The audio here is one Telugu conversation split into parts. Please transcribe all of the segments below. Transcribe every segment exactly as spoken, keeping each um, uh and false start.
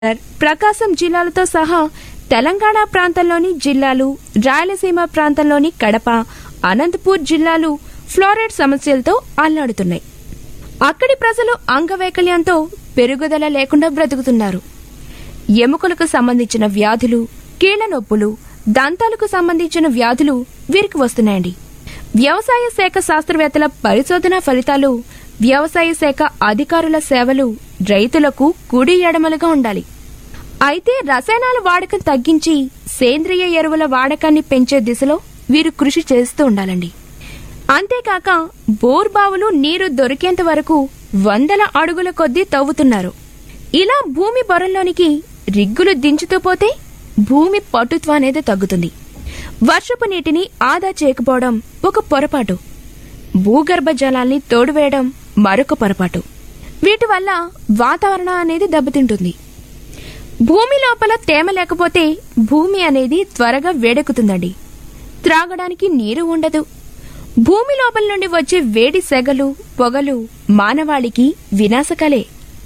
ప్రకాశం జిల్లాలతో సహా తెలంగాణ ప్రాంతంలోని జిల్లాలు, రాయలసీమ ప్రాంతంలోని కడప, అనంతపూర్ జిల్లాలు ఫ్లోరైడ్ సమస్యలతో అల్లాడుతున్నాయి. అక్కడి ప్రజలు అంగవైకల్యంతో పెరుగుదల లేకుండా బ్రతుకుతున్నారు. ఎముకలకు సంబంధించిన వ్యాధులు, కీళ్ల నొప్పులు, దంతాలకు సంబంధించిన వ్యాధులు వీరికి వస్తున్నాయండి. వ్యవసాయ శాఖ శాస్త్రవేత్తల పరిశోధన ఫలితాలు, వ్యవసాయ శాఖ అధికారుల సేవలు రైతులకు కుడి ఎడమలుగా ఉండాలి. అయితే రసాయనాల వాడకం తగ్గించి సేంద్రియ ఎరువుల వాడకాన్ని పెంచే దిశలో వీరు కృషి చేస్తూ ఉండాలండి. అంతేకాక బోర్బావులు నీరు దొరికేంత వరకు వందల అడుగుల కొద్దీ తవ్వుతున్నారు. ఇలా భూమి బొరల్లోనికి రిగ్గులు దించుతూ పోతే భూమి పటుత్వం అనేది తగ్గుతుంది. వర్షపు నీటిని ఆదా చేయకపోవడం ఒక పొరపాటు, భూగర్భ జలాల్ని తోడువేయడం మరొక పొరపాటు. వీటి వల్ల వాతావరణం అనేది దెబ్బతింటుంది. భూమి లోపల తేమ లేకపోతే భూమి అనేది త్వరగా వేడెక్కుతుందండి. త్రాగడానికి నీరు ఉండదు. భూమి లోపల నుండి వచ్చే వేడి సెగలు, పొగలు మానవాళికి వినాశకాలే.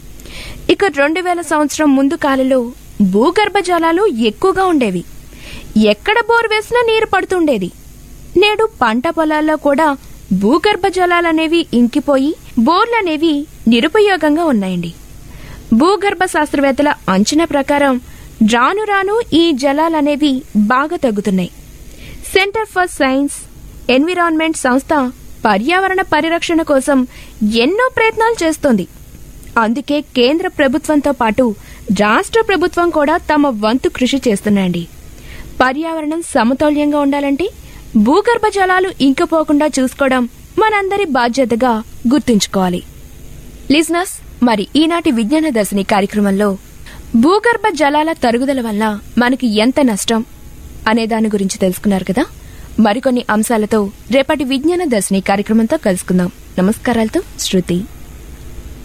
ఇక రెండు వేల సంవత్సరం ముందు కాలంలో భూగర్భ జలాలు ఎక్కువగా ఉండేవి. ఎక్కడ బోర్ వేసినా నీరు పడుతుండేది. నేడు పంట పొలాల్లో కూడా భూగర్భ జలాలనేవి ఇంకిపోయి బోర్లనేవి నిరుపయోగంగా ఉన్నాయండి. భూగర్భ శాస్త్రవేత్తల అంచనా ప్రకారం రాను రాను ఈ జలాలనేవి బాగా తగ్గుతున్నాయి. సెంటర్ ఫర్ సైన్స్ ఎన్విరాన్మెంట్ సంస్థ పర్యావరణ పరిరక్షణ కోసం ఎన్నో ప్రయత్నాలు చేస్తోంది. అందుకే కేంద్ర ప్రభుత్వంతో పాటు రాష్ట్ర ప్రభుత్వం కూడా తమ వంతు కృషి చేస్తున్నాయండి. పర్యావరణం సమతౌల్యంగా ఉండాలంటే భూగర్భ జలాలు ఇంకిపోకుండా చూసుకోవడం మనందరి బాధ్యతగా గుర్తుంచుకోవాలి. లిజనర్స్, మరి ఈనాటి విజ్ఞాన దర్శిని కార్యక్రమంలో భూగర్భ జలాల తరుగుదల వల్ల మనకి ఎంత నష్టం అనే దాని గురించి తెలుసుకున్నారు కదా. మరికొన్ని అంశాలతో రేపటి విజ్ఞాన దర్శిని కార్యక్రమంతో కలుసుకుందాం. నమస్కారాలతో శృతి.